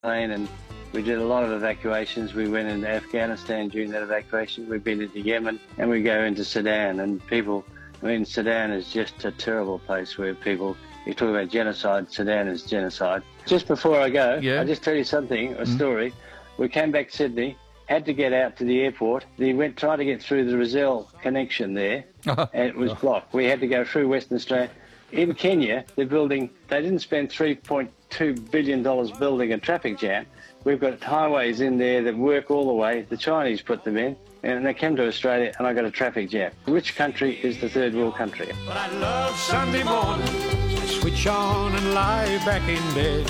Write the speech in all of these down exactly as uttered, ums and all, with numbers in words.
and we did a lot of evacuations. We went into Afghanistan during that evacuation. We've been into Yemen, and we go into Sudan. And people, I mean, Sudan is just a terrible place where people, you talk about genocide, Sudan is genocide. Just before I go, yeah. I'll just tell you something, a mm. story. We came back to Sydney, had to get out to the airport. We went trying to get through the Rozelle connection there, and it was blocked. We had to go through Western Australia. In Kenya, they're building, they didn't spend three point two billion dollars building a traffic jam. We've got highways in there that work all the way. The Chinese put them in, and they came to Australia, and I got a traffic jam. Which country is the third world country? But I love Sunday morning. I switch on and lie back in bed.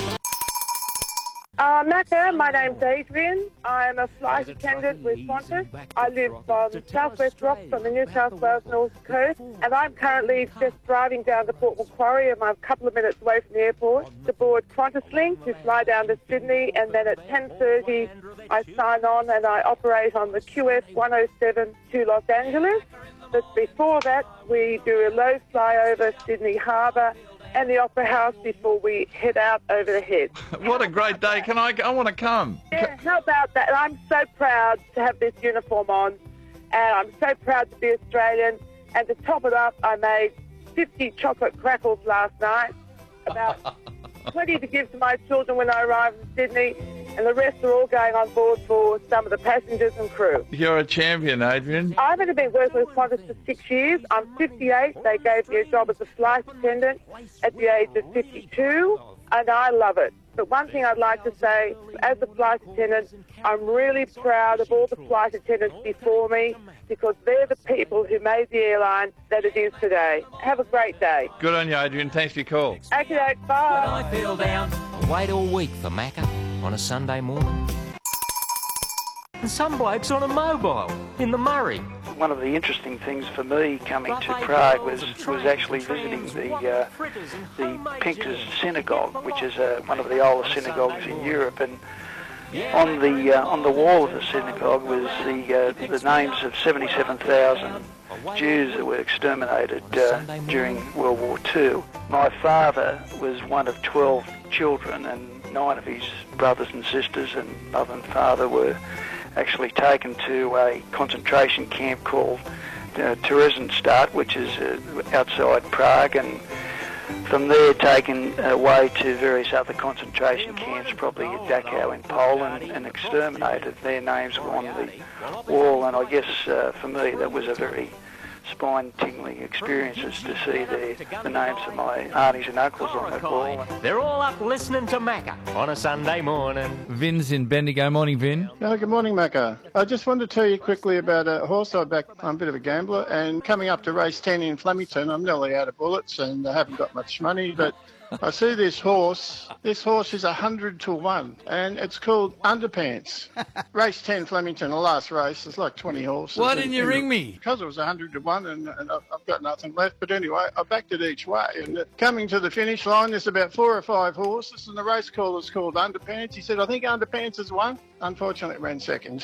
Uh, Macca, my name's Adrian. I'm a flight attendant with Qantas. I live on southwest Rocks on the New South Wales North Coast, and I'm currently just driving down to Port Macquarie. I'm a couple of minutes away from the airport to board QantasLink to fly down to Sydney, and then at ten thirty I sign on and I operate on the Q S one oh seven to Los Angeles. But before that, we do a low flyover Sydney Harbour and the Opera House before we head out over the head. What a great day. Can I, I want to come. Yeah, how about that? I'm so proud to have this uniform on, and I'm so proud to be Australian. And to top it up, I made fifty chocolate crackles last night, about twenty to give to my children when I arrive in Sydney, and the rest are all going on board for some of the passengers and crew. You're a champion, Adrian. I've only been working with Qantas for six years. I'm fifty-eight. They gave me a job as a flight attendant at the age of fifty-two, and I love it. But one thing I'd like to say, as a flight attendant, I'm really proud of all the flight attendants before me, because they're the people who made the airline that it is today. Have a great day. Good on you, Adrian. Thanks for your call. Okay, bye. When I feel down, I wait all week for Macca on a Sunday morning. And some blokes on a mobile in the Murray. One of the interesting things for me coming to Prague was was actually visiting the uh, the Pinkas Synagogue, which is uh, one of the oldest synagogues in Europe, and on the uh, on the wall of the synagogue was the uh, the names of seventy-seven thousand Jews that were exterminated uh, during World War Two. My father was one of twelve children, and nine of his brothers and sisters and mother and father were actually taken to a concentration camp called uh, Theresienstadt, which is uh, outside Prague, and from there taken away to various other concentration camps, probably at Dachau in Poland, and exterminated. Their names were on the wall, and I guess uh, for me that was a very spine-tingling experiences to see the, the names of my aunties and uncles on that wall. They're all up listening to Macca on a Sunday morning. Vin's in Bendigo. Morning, Vin. Oh, good morning, Macca. I just wanted to tell you quickly about a horse I back. I'm a bit of a gambler, and coming up to race ten in Flemington, I'm nearly out of bullets and I haven't got much money, but I see this horse. This horse is one hundred to one, and it's called Underpants. Race ten Flemington, the last race. There's like twenty horses. Why didn't you and, ring me? Because it was one hundred to one, and, and I've I've got nothing left. But anyway, I backed it each way. And uh, coming to the finish line, there's about four or five horses, and the race caller's called Underpants. He said, I think Underpants has won. Unfortunately, it ran second.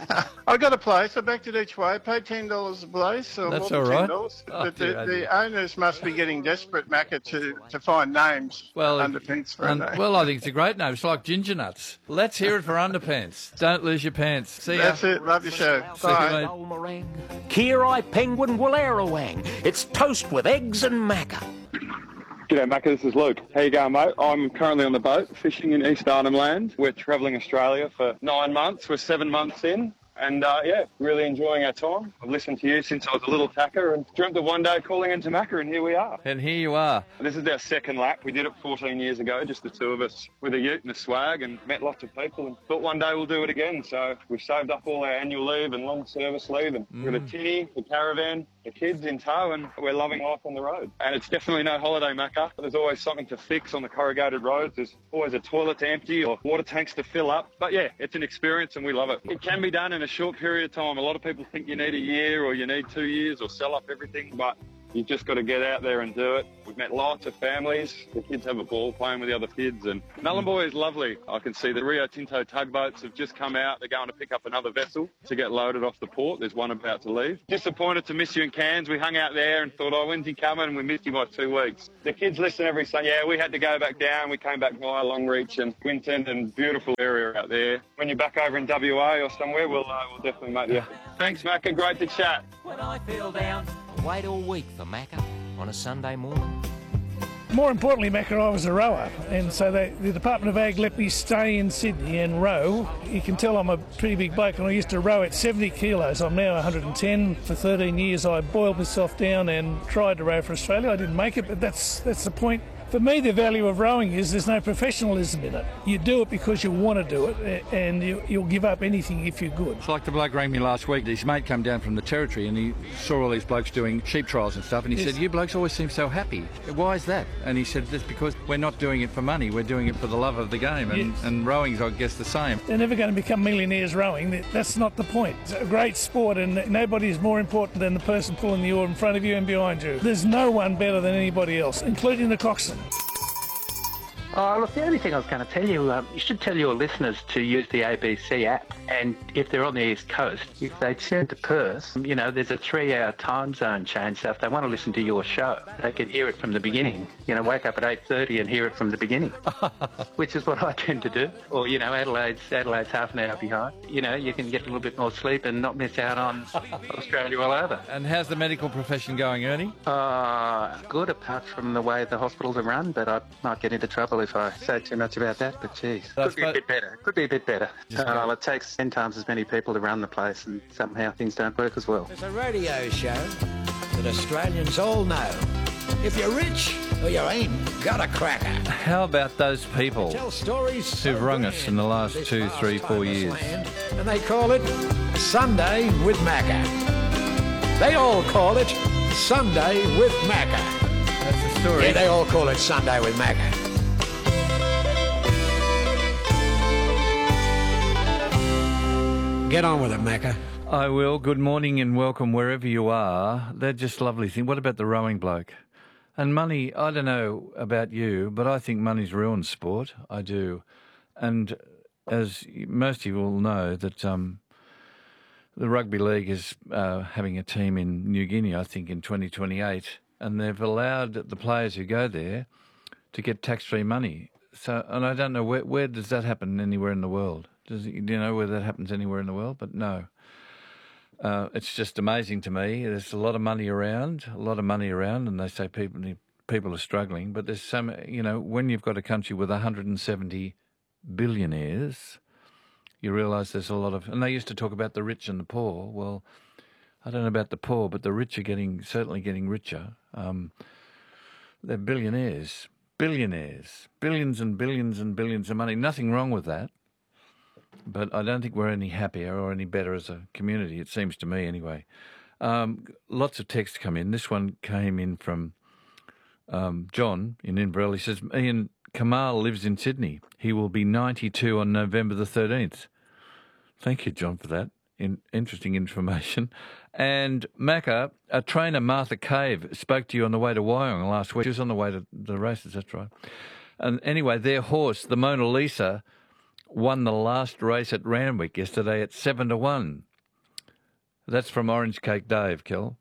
I got a place. I backed it each way. Paid ten dollars a place. Or That's more all than right. ten dollars. Oh, But the, dear, dear. the owners must be getting desperate, Macca, to, to find names. Well, Underpants for un- a name. well, I think it's a great name. It's like Ginger Nuts. Let's hear it for Underpants. Don't lose your pants. See ya. That's it. Love your show. See you, Bye. mate. Meringue. Kiri Penguin Wallerawang. It's toast with eggs and Macca. G'day Macca, this is Luke. How you going, mate? I'm currently on the boat fishing in East Arnhem Land. We're travelling Australia for nine months. We're seven months in. And, uh, yeah, really enjoying our time. I've listened to you since I was a little tacker and dreamt of one day calling into Macca, and here we are. And here you are. This is our second lap. We did it fourteen years ago, just the two of us with a ute and a swag, and met lots of people and thought one day we'll do it again. So we've saved up all our annual leave and long service leave, and we've got a tinny, the caravan, the kids in tow, and we're loving life on the road. And it's definitely no holiday, Macca. There's always something to fix on the corrugated roads. There's always a toilet to empty or water tanks to fill up. But yeah, it's an experience and we love it. It can be done in a short period of time. A lot of people think you need a year or you need two years or sell up everything, but You've just got to get out there and do it. We've met lots of families. The kids have a ball playing with the other kids. And Nullarbor is lovely. I can see the Rio Tinto tugboats have just come out. They're going to pick up another vessel to get loaded off the port. There's one about to leave. Disappointed to miss you in Cairns. We hung out there and thought, oh, when's he coming? And we missed you by two weeks. The kids listen every Sunday. Yeah, we had to go back down. We came back via Longreach and Winton, and beautiful area out there. When you're back over in W A or somewhere, we'll, uh, we'll definitely make you. Thanks, Macca. Great to chat. When I feel down, wait all week for Macca on a Sunday morning. More importantly, Macca, I was a rower, and so they, the Department of Ag let me stay in Sydney and row. You can tell I'm a pretty big bloke, and I used to row at seventy kilos. I'm now one hundred ten. For thirteen years, I boiled myself down and tried to row for Australia. I didn't make it, but that's that's the point. For me, the value of rowing is there's no professionalism in it. You do it because you want to do it, and you, you'll give up anything if you're good. It's like the bloke rang me last week. His mate came down from the Territory and he saw all these blokes doing sheep trials and stuff, and he yes. said, you blokes always seem so happy. Why is that? And he said, that's because we're not doing it for money, we're doing it for the love of the game, and, yes. and rowing's, I guess, the same. They're never going to become millionaires rowing. That's not the point. It's a great sport, and nobody is more important than the person pulling the oar in front of you and behind you. There's no one better than anybody else, including the coxswain. Oh, look, the only thing I was going to tell you, um, you should tell your listeners to use the A B C app. And if they're on the East Coast, if they tune to Perth, you know, there's a three-hour time zone change. So if they want to listen to your show, they can hear it from the beginning. You know, wake up at eight thirty and hear it from the beginning, which is what I tend to do. Or, you know, Adelaide's, Adelaide's half an hour behind. You know, you can get a little bit more sleep and not miss out on Australia all over. And how's the medical profession going, Ernie? Uh, good, apart from the way the hospitals are run, but I might get into trouble if I say too much about that, but geez, could be a bit better. Could be a bit better. Uh, well, it takes ten times as many people to run the place, and somehow things don't work as well. There's a radio show that Australians all know. If you're rich or you ain't got a cracker. How about those people who've rung us in the last two, three, four years? And they call it Sunday with Macca. They all call it Sunday with Macca. That's the story. Yeah, they all call it Sunday with Macca. Get on with it, Macca. I will. Good morning and welcome wherever you are. They're just lovely things. What about the rowing bloke? And money, I don't know about you, but I think money's ruined sport. I do. And as most of you will know, that um, the Rugby League is uh, having a team in New Guinea, I think, in twenty twenty-eight, and they've allowed the players who go there to get tax-free money. So, and I don't know, where, where does that happen anywhere in the world? Does, do you know where that happens anywhere in the world? But no. Uh, it's just amazing to me. There's a lot of money around, a lot of money around, and they say people people are struggling. But there's some, you know, when you've got a country with one hundred seventy billionaires, you realise there's a lot of, and they used to talk about the rich and the poor. Well, I don't know about the poor, but the rich are getting, certainly getting richer. Um, they're billionaires, billionaires, billions and billions and billions of money. Nothing wrong with that. But I don't think we're any happier or any better as a community, it seems to me anyway. Um, lots of texts come in. This one came in from um, John in Inverell. He says, Ian, Kamal lives in Sydney. He will be ninety-two on November the thirteenth. Thank you, John, for that. In- interesting information. And Macca, a trainer, Martha Cave, spoke to you on the way to Wyong last week. She was on the way to the races, that's right. And anyway, their horse, the Mona Lisa, won the last race at Randwick yesterday at seven to one. That's from Orange Cake Dave, Kel.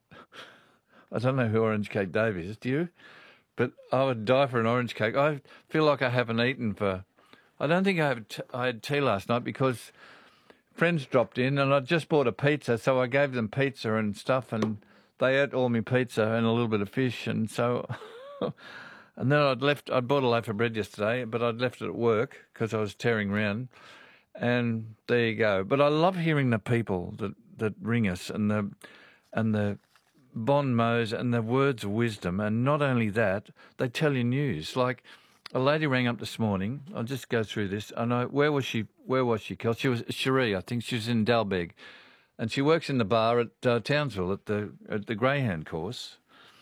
I don't know who Orange Cake Dave is, do you? But I would die for an orange cake. I feel like I haven't eaten for... I don't think I, have t- I had tea last night because friends dropped in and I just bought a pizza, so I gave them pizza and stuff, and they ate all my pizza and a little bit of fish, and so... And then I'd left, I'd bought a loaf of bread yesterday, but I'd left it at work because I was tearing around. And there you go. But I love hearing the people that, that ring us and the and the bon mots and the words of wisdom. And not only that, they tell you news. Like a lady rang up this morning. I'll just go through this. I know, where was she? Where was she, Kel? She was Cherie, I think. She was in Dalbeg. And she works in the bar at uh, Townsville at the at the Greyhound course.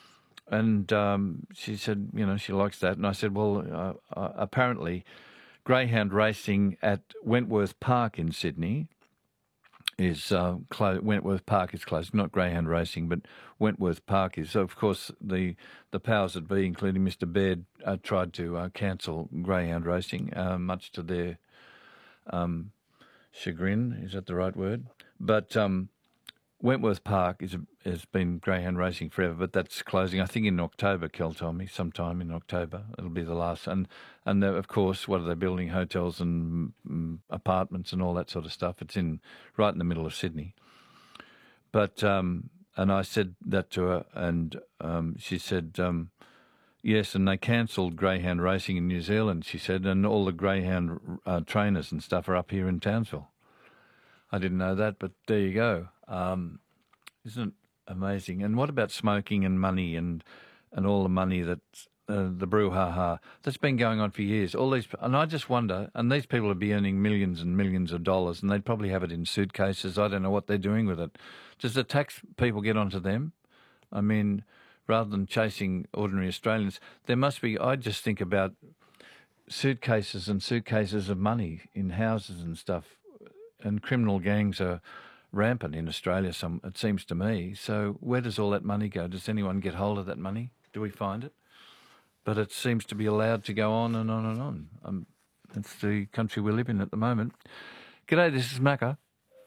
And um, she said, you know, she likes that. And I said, well, uh, uh, apparently greyhound racing at Wentworth Park in Sydney is uh, clo- Wentworth Park is closed. Not greyhound racing, but Wentworth Park is. So, of course, the the powers that be, including Mister Baird, uh, tried to uh, cancel greyhound racing, uh, much to their um, chagrin. Is that the right word? But um, Wentworth Park is a, has been greyhound racing forever, but that's closing, I think, in October, Kel told me, sometime in October. It'll be the last. And, and uh, of course, what are they building? Hotels and mm, apartments and all that sort of stuff. It's in right in the middle of Sydney. But, um, and I said that to her, and um, she said, um, yes, and they cancelled greyhound racing in New Zealand, she said, and all the greyhound uh, trainers and stuff are up here in Townsville. I didn't know that, but there you go. Um, isn't it amazing? And what about smoking and money and and all the money that uh, the brouhaha that's been going on for years? All these, and I just wonder. And these people would be earning millions and millions of dollars, and they'd probably have it in suitcases. I don't know what they're doing with it. Does the tax people get onto them? I mean, rather than chasing ordinary Australians, there must be. I just think about suitcases and suitcases of money in houses and stuff. And criminal gangs are rampant in Australia, some it seems to me. So where does all that money go? Does anyone get hold of that money? Do we find it? But it seems to be allowed to go on and on and on. Um, it's the country we live in at the moment. G'day, this is Macca.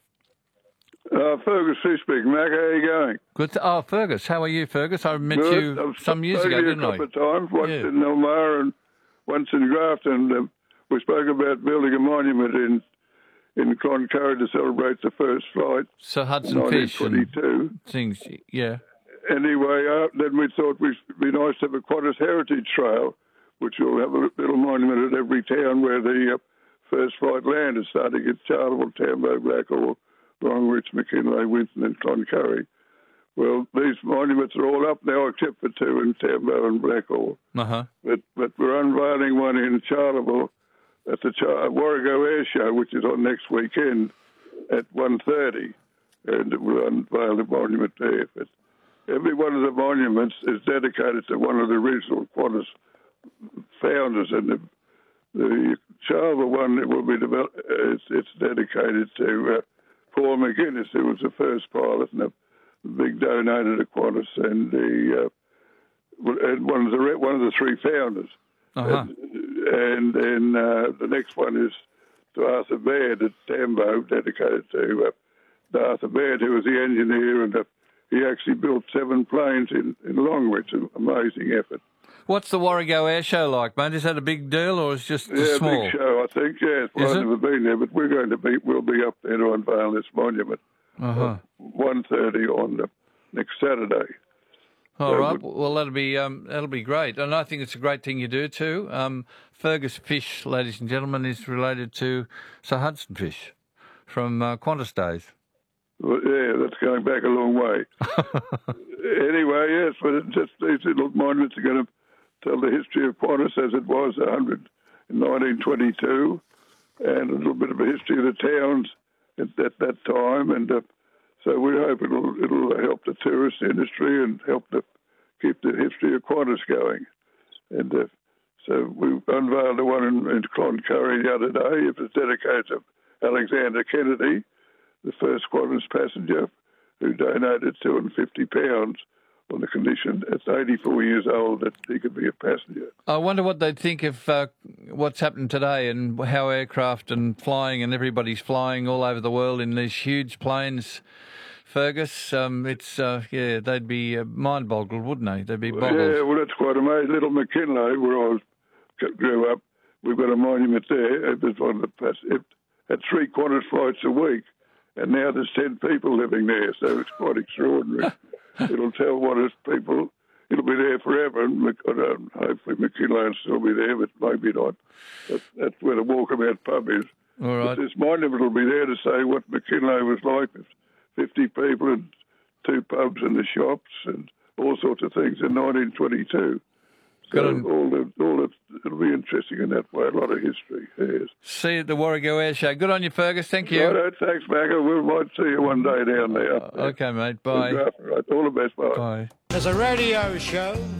Uh, Fergus Fish speaking. Mac, how are you going? Good. Oh, Fergus, how are you, Fergus? I met Good. you I've some years ago, you didn't I? a couple of times, once Yeah. in Elmar and once in Grafton. Um, we spoke about building a monument in in Cloncurry to celebrate the first flight. So Hudson Fish and things, yeah. Anyway, uh, then we thought it'd be nice to have a Qantas Heritage Trail, which will have a little monument at every town where the uh, first flight landed, starting at Charleville, Tambo, Blackall, Longreach, McKinlay, Winton and Cloncurry. Well, these monuments are all up now, except for two in Tambo and Blackall. Uh-huh. But, but we're unveiling one in Charleville at the Char- Warrego Air Show, which is on next weekend at one thirty, and we'll unveil the monument there. But every one of the monuments is dedicated to one of the original Qantas founders, and the, the Charleville one will be developed. It's, it's dedicated to uh, Paul McGuinness, who was the first pilot and a big donator to Qantas, and the uh, and one of the one of the three founders. Uh-huh. And, and then uh, the next one is to Arthur Baird at Tambo, dedicated to uh, Arthur Baird, who was the engineer, and uh, he actually built seven planes in, in Longreach, an amazing effort. What's the Warrego Air Show like, mate? Is that a big deal or is it just yeah, small? big show, I think. Yeah, well, I've never been there, but we're going to be. We'll be up there to unveil this monument. Uh-huh. one thirty on the next Saturday. All so right. Well, that'll be um, that'll be great, and I think it's a great thing you do too. Um, Fergus Fish, ladies and gentlemen, is related to Sir Hudson Fish from uh, Qantas days. Well, yeah, that's going back a long way. Anyway, yes, but it's just these little monuments are going to tell the history of Qantas as it was one hundred in nineteen twenty-two, and a little bit of a history of the towns at, at that time, and uh, so we hope it'll it'll help the tourist industry and help to keep the history of Qantas going. And uh, so we unveiled the one in, in Cloncurry the other day. It was dedicated to Alexander Kennedy, the first Qantas passenger, who donated two hundred fifty pounds on the condition at eighty-four years old that he could be a passenger. I wonder what they'd think of uh, what's happened today and how aircraft and flying and everybody's flying all over the world in these huge planes. Fergus, um, it's, uh, yeah, they'd be uh, mind-boggled, wouldn't they? They'd be boggled. Yeah, well, that's quite amazing. Little McKinlay, where I was, grew up, we've got a monument there. It was one of the, it had three Qantas flights a week, and now there's ten people living there, so it's quite extraordinary. It'll tell what is people, it'll be there forever, and um, hopefully McKinlay will still be there, but maybe not. But that's where the Walkabout pub is. All right. But this monument will be there to say what McKinlay was like. There's fifty people and two pubs and the shops and all sorts of things in nineteen twenty-two. So all the, all the, it'll be interesting in that way. A lot of history. Yes. See you at the Warrego Air Show. Good on you, Fergus. Thank you. Right, thanks, Macca. We might see you one day down there. Uh, okay, mate. Bye. Right. All the best. Bye. Bye. There's a radio show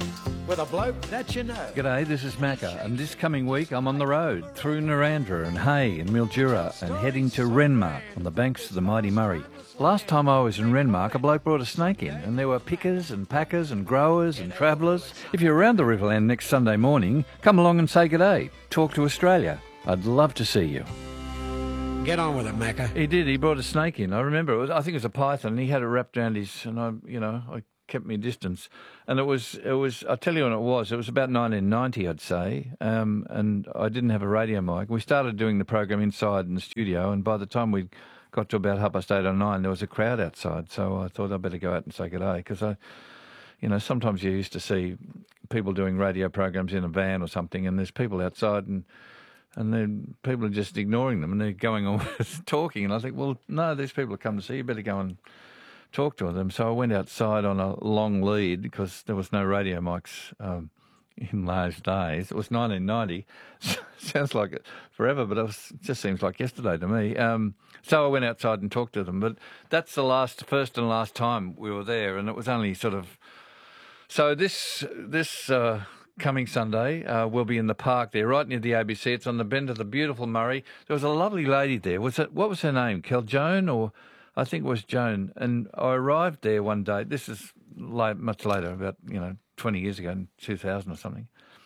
with a bloke that you know. G'day, this is Macca, and this coming week I'm on the road through Narrandera and Hay and Mildura and heading to Renmark on the banks of the mighty Murray. Last time I was in Renmark, a bloke brought a snake in, and there were pickers and packers and growers and travellers. If you're around the Riverland next Sunday morning, come along and say g'day. Talk to Australia. I'd love to see you. Get on with it, Macca. He did. He brought a snake in. I remember. It was, I think it was a python. He had it wrapped around his, and I, you know, I kept me distance. And it was, it was. I'll tell you when it was. It was about nineteen ninety, I'd say. Um, and I didn't have a radio mic. We started doing the program inside in the studio, and by the time we got to about half past eight or nine, there was a crowd outside. So I thought I'd better go out and say good day, because I, you know, sometimes you used to see people doing radio programs in a van or something, and there's people outside, and and then people are just ignoring them, and they're going on with talking. And I think, well, no, these people have come to see you. You better go and talk to them. So I went outside on a long lead because there was no radio mics um, in those days. It was nineteen ninety. Sounds like it forever, but it, was, it just seems like yesterday to me. Um, so I went outside and talked to them. But that's the last, first and last time we were there, and it was only sort of. So this this uh, coming Sunday uh, we'll be in the park there, right near the A B C. It's on the bend of the beautiful Murray. There was a lovely lady there. Was it? What was her name? Kel Joan, or I think it was Joan. And I arrived there one day. This is late, much later, about you know twenty years ago, in two thousand or something.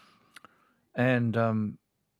And um,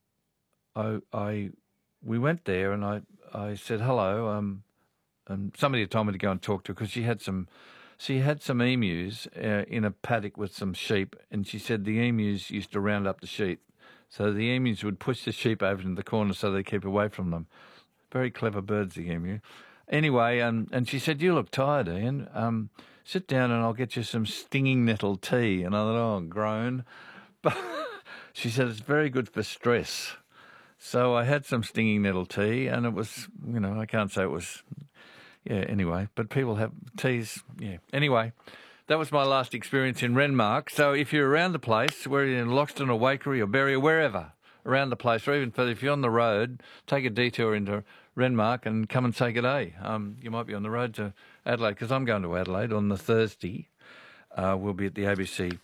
I I we went there, and I I said hello. Um, and somebody had told me to go and talk to her because she had some. She had some emus uh, in a paddock with some sheep, and she said the emus used to round up the sheep. So the emus would push the sheep over into the corner so they keep away from them. Very clever birds, the emu. Anyway, um, and she said, you look tired, Ian. Um, sit down and I'll get you some stinging nettle tea. And I thought, oh, groan. But she said it's very good for stress. So I had some stinging nettle tea, and it was, you know, I can't say it was... Yeah, anyway, but people have teas, yeah. Anyway, that was my last experience in Renmark. So if you're around the place, whether you're in Loxton or Waikerie or Berry or wherever around the place, or even further, if you're on the road, take a detour into Renmark and come and say good day. Um, you might be on the road to Adelaide, because I'm going to Adelaide on the Thursday. Uh, we'll be at the A B C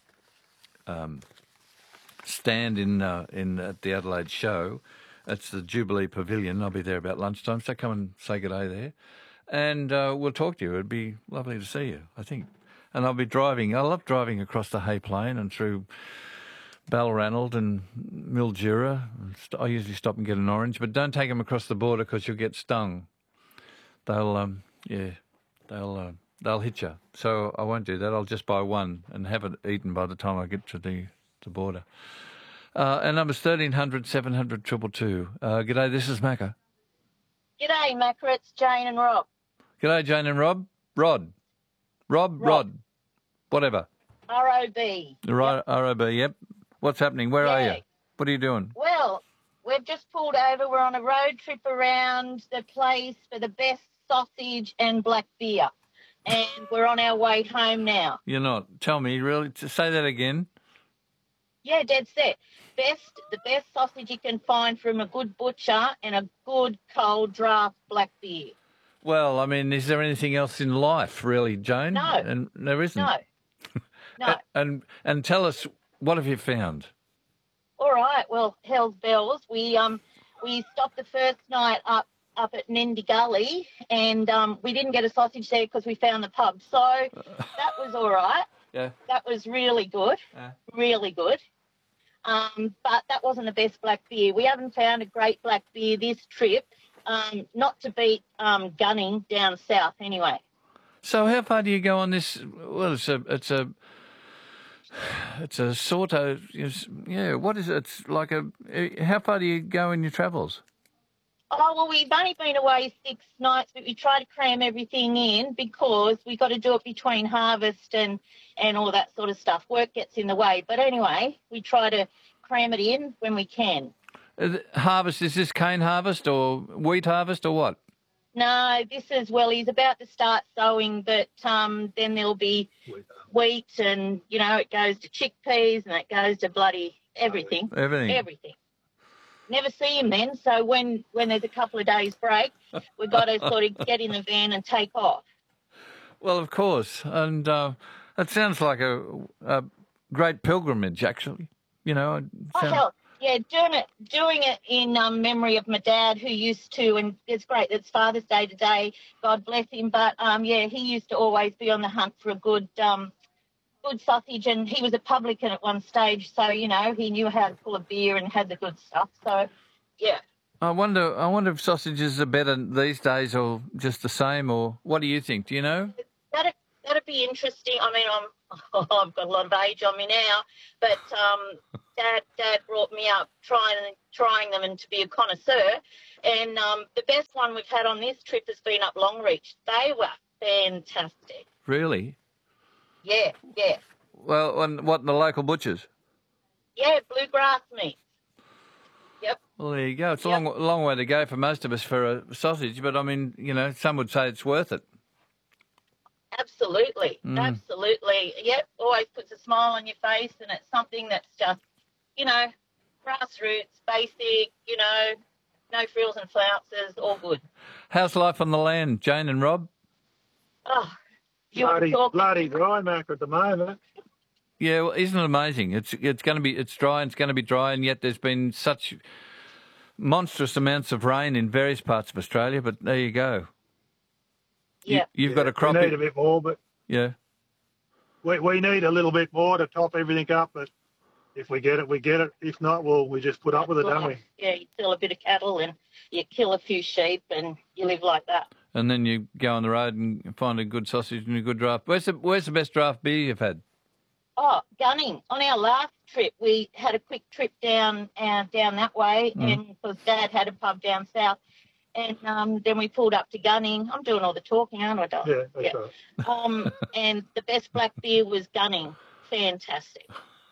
um, stand in uh, in at the Adelaide show. It's the Jubilee Pavilion. I'll be there about lunchtime, so come and say good day there. And uh, we'll talk to you. It'd be lovely to see you, I think. And I'll be driving. I love driving across the Hay Plain and through Balranald and Mildura. I usually stop and get an orange, but don't take them across the border because you'll get stung. They'll, um, yeah, they'll uh, they'll hit you. So I won't do that. I'll just buy one and have it eaten by the time I get to the, the border. Uh, and number's thirteen hundred, seven hundred, two two two. Uh, g'day, this is Macca. G'day, Macca. It's Jane and Rob. G'day, Jane and Rob. Rod. Rob, Rod. Rod. Whatever. R O B. Right, yep. R O B, yep. What's happening? Where yeah. are you? What are you doing? Well, we've just pulled over. We're on a road trip around the place for the best sausage and black beer. And we're on our way home now. You're not. Tell me, really? Say that again. Yeah, dead set. Best, the best sausage you can find from a good butcher and a good cold draft black beer. Well, I mean, is there anything else in life, really, Jane? No. And there isn't. No. No. and and tell us, what have you found? All right. Well, hell's bells. We um we stopped the first night up up at Nendy Gully, and um we didn't get a sausage there because we found the pub. So that was all right. Yeah. That was really good. Yeah. Really good. Um, but that wasn't the best black beer. We haven't found a great black beer this trip. Um, not to beat um, Gunning down south, anyway. So how far do you go on this? Well, it's a, it's a, it's a sort of, yeah. What is it? It's like a. How far do you go in your travels? Oh well, we've only been away six nights, but we try to cram everything in because we got to do it between harvest and and all that sort of stuff. Work gets in the way, but anyway, we try to cram it in when we can. Harvest, is this cane harvest or wheat harvest or what? No, this is, well, he's about to start sowing, but um, then there'll be wheat and, you know, it goes to chickpeas and it goes to bloody everything. Everything. Everything. Never see him then, so when, when there's a couple of days break, we've got to sort of get in the van and take off. Well, of course, and uh, it sounds like a, a great pilgrimage, actually. You know, I Oh, found- hell, yeah, doing it, doing it in um, memory of my dad, who used to, and it's great. It's Father's Day today. God bless him. But um, yeah, he used to always be on the hunt for a good, um, good sausage, and he was a publican at one stage, so you know he knew how to pull a beer and had the good stuff. So, yeah. I wonder. I wonder if sausages are better these days, or just the same, or what do you think? Do you know? That'd, that'd be interesting. I mean, I'm, I've got a lot of age on me now, but um, Dad, Dad brought me up trying trying them and to be a connoisseur. And um, the best one we've had on this trip has been up Longreach. They were fantastic. Really? Yeah, yeah. Well, and what, the local butchers? Yeah, bluegrass meat. Yep. Well, there you go. It's a long, long way to go for most of us for a sausage, but I mean, you know, some would say it's worth it. Absolutely, Mm. absolutely. Yep, always puts a smile on your face, and it's something that's just, you know, grassroots, basic, you know, no frills and flounces, all good. How's life on the land, Jane and Rob? Oh, you want to Bloody, talk? bloody dry, Mac, at the moment. Yeah, well, isn't it amazing? It's it's going to be it's dry and it's going to be dry, and yet there's been such monstrous amounts of rain in various parts of Australia. But there you go. Yeah, you, you've got a crop. We need a bit more, but Yeah. we we need a little bit more to top everything up. But if we get it, we get it. If not, well, we just put up with it, don't we? Yeah, you kill a bit of cattle and you kill a few sheep and you live like that. And then you go on the road and find a good sausage and a good draft. Where's the Where's the best draft beer you've had? Oh, Gunning. On our last trip, we had a quick trip down uh, down that way, Mm. and because Dad had a pub down south, and um, then we pulled up to Gunning. I'm doing all the talking, aren't I, Doc? Yeah, that's right. Um, and the best black beer was Gunning. Fantastic.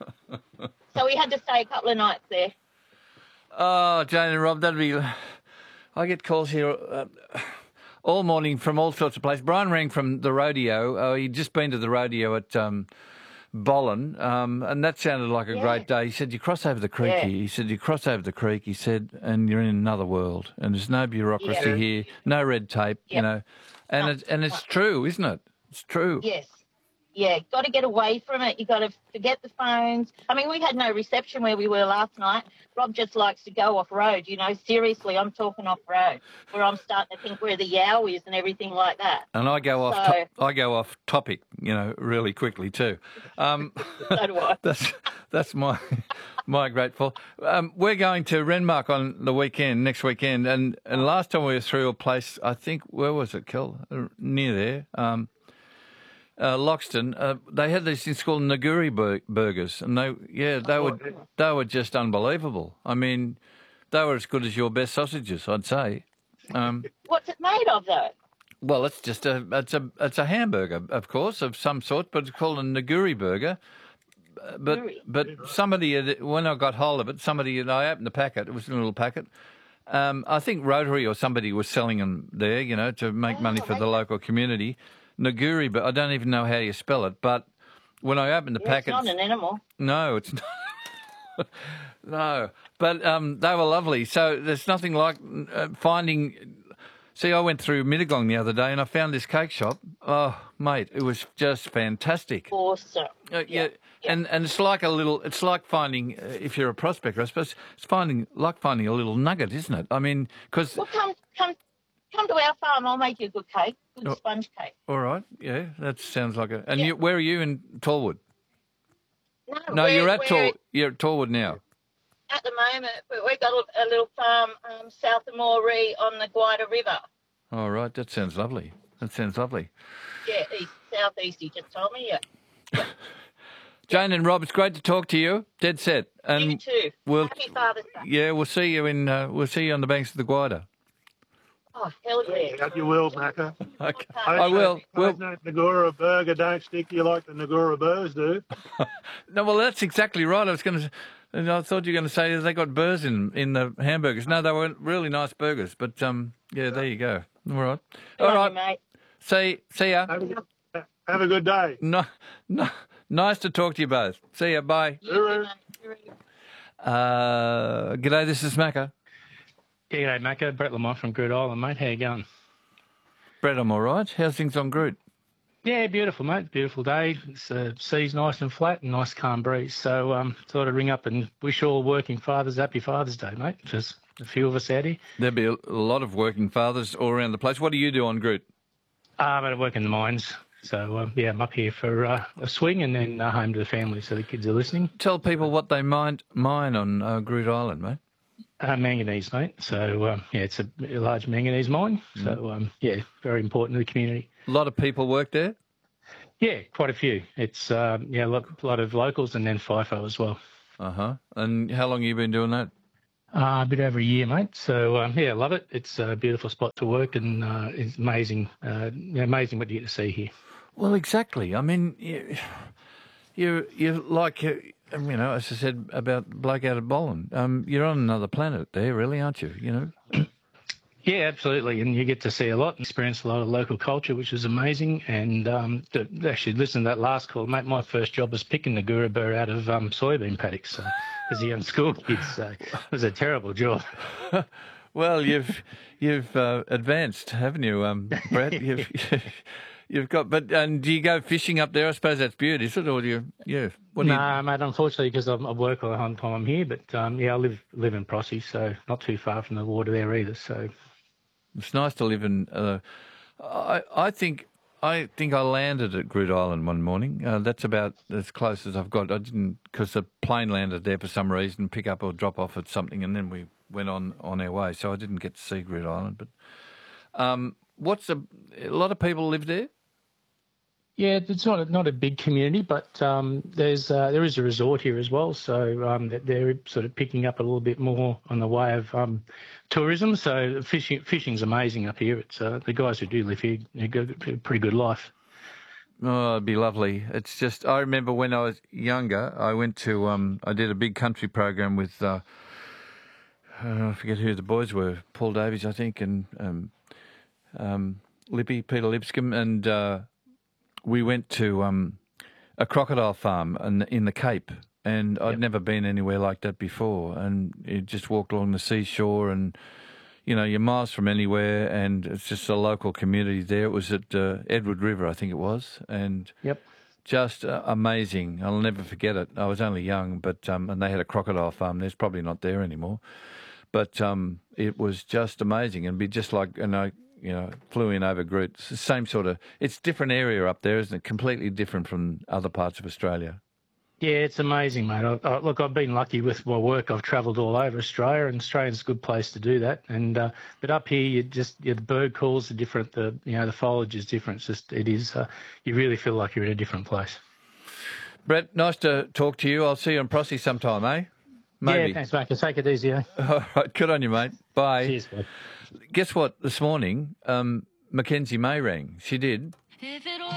So we had to stay a couple of nights there. Oh, Jane and Rob, that'd be. I get calls here uh, all morning from all sorts of places. Brian rang from the rodeo. Oh, he'd just been to the rodeo at um, Bollen, um, and that sounded like a Yeah. great day. He said, "You cross over the creek Yeah. here." He said, "You cross over the creek." He said, "And you're in another world, and there's no bureaucracy Yeah. here, no red tape, you Yep. know." And No. it's and it's true, isn't it? It's true. Yes. Yeah, got to get away from it. You got to forget the phones. I mean, we had no reception where we were last night. Rob just likes to go off road. You know, seriously, I'm talking off road, where I'm starting to think where the Yowie is and everything like that. And I go off. So- To- I go off topic, you know, really quickly too. Um, So do I. that's that's my my great fault. Um, we're going to Renmark on the weekend, next weekend, and and last time we were through a place, I think where was it, Kel? Uh, Near there, um, uh, Loxton. Uh, they had these things called Naguri bur- burgers, and they yeah they were they were just unbelievable. I mean, they were as good as your best sausages, I'd say. Um, What's it made of, though? well, it's just a it's a it's a hamburger, of course, of some sort, but it's called a naguri burger. Uh, But Naguri. but somebody had, when I got hold of it, somebody and I opened the packet. It was in a little packet. Um, I think Rotary or somebody was selling them there, you know, to make money for the local community. Naguri, but I don't even know how you spell it. But when I opened the Yeah, it's packet, not an animal. no, it's not. No, but um, they were lovely. So there's nothing like uh, finding. See, I went through Mittagong the other day and I found this cake shop. Oh, mate, it was just fantastic. Awesome. Uh, yeah, and and it's like a little. It's like finding, uh, if you're a prospector, I suppose it's finding like finding a little nugget, isn't it? I mean, because Well, come, come, come to our farm. I'll make you a good cake, good Oh. sponge cake. all right, yeah, that sounds like a. And Yeah. you, where are you in Tallwood? No, No, we're- you're at we're Tall. You're at Tallwood now. At the moment, but we've got a, a little farm um, south of Moree on the Guida River. All right, that sounds lovely. That sounds lovely. Yeah, east, southeast, he just told me, yeah. Jane and Rob, it's great to talk to you. Dead set. And You too. We'll, Happy Father's Day. yeah, we'll see you in. Uh, we'll see you on the banks of the Guida. Oh, hell yeah. Hope you will, Macca. Okay, I will. Well, Well, Nagura burger don't stick to you like the Nagura burrs do. no, well, that's exactly right. I was going to. And I thought you were going to say they got burrs in in the hamburgers. No, they were really nice burgers. But um, yeah, there you go. All right, all Love right. you, mate. See, see ya. Have a good, have a good day. No, no, nice to talk to you both. See ya. Bye. You too, mate. Hooroo. Uh, g'day. This is Macca. G'day, Macca. Brett Lamont from Groot Island, mate. How you going? Brett, I'm all right. How's things on Groot? Yeah, beautiful, mate. Beautiful day. It's, uh, sea's nice and flat and nice calm breeze. So um, thought I'd ring up and wish all working fathers happy Father's Day, mate. Just a few of us out here. There'll be a, a lot of working fathers all around the place. What do you do on Groot? Um, I work in the mines. So, um, yeah, I'm up here for uh, a swing and then uh, home to the family so the kids are listening. Tell people what they mine, mine on uh, Groot Island, mate. Uh, manganese, mate. So, um, yeah, it's a, a large manganese mine. Mm. So, um, yeah, very important to the community. A lot of people work there? Yeah, quite a few. It's, um, yeah, a lot, lot of locals and then FIFO as well. Uh-huh. And how long have you been doing that? Uh, a bit over a year, mate. So, um, yeah, love it. It's a beautiful spot to work and uh, it's amazing, uh, amazing what you get to see here. Well, exactly. I mean, you, you, you're like, you know, as I said about bloke out of Boland, um, you're on another planet there, really, aren't you? You know. Yeah, absolutely, and you get to see a lot and experience a lot of local culture, which is amazing. And um, to actually listen to that last call, mate, my first job was picking the Gurabur out of um, soybean paddocks so, as a young school kid. So it was a terrible job. Well, you've you've uh, advanced, haven't you, um, Brett? You've, you've got, but and do you go fishing up there? I suppose that's Bute, is it, or do you? Yeah. No, nah, mate. Unfortunately, because I work all the time I'm here, but um, yeah, I live live in Prossie, so not too far from the water there either. So. It's nice to live in. Uh, I I think I think I landed at Groot Island one morning. Uh, that's about as close as I've got. I didn't because the plane landed there for some reason, pick up or drop off at something, and then we went on, on our way. So I didn't get to see Groot Island. But um, what's a, a lot of people live there? Yeah, it's not a, not a big community, but um, there's uh, there is a resort here as well, so um, they're sort of picking up a little bit more on the way of um, tourism. So fishing fishing's amazing up here. It's uh, the guys who do live here, they got a pretty good life. Oh, it'd be lovely. It's just I remember when I was younger, I went to um, I did a big country program with uh, I forget who the boys were, Paul Davies, I think, and um, um, Lippy, Peter Lipscomb, and. Uh, We went to um, a crocodile farm in, in the Cape, and I'd yep. never been anywhere like that before. And you just walked along the seashore, and you know you're miles from anywhere, and it's just a local community there. It was at uh, Edward River, I think it was, and yep. just uh, amazing. I'll never forget it. I was only young, but um, and they had a crocodile farm. There's probably not there anymore, but um, it was just amazing, and be just like and I. You know, flew in over Groot. It's the same sort of. It's a different area up there, isn't it? Completely different from other parts of Australia. Yeah, it's amazing, mate. I, I, look, I've been lucky with my work. I've travelled all over Australia, and Australia's a good place to do that. And uh, but up here, you just yeah, the bird calls are different. The you know the foliage is different. It's just it is. Uh, you really feel like you're in a different place. Brett, nice to talk to you. I'll see you in Prossie sometime, eh? Maybe. Yeah, thanks, mate. Take it easy, eh? All right, good on you, mate. Bye. Cheers, mate. Guess what? This morning, um, Mackenzie May rang. She did.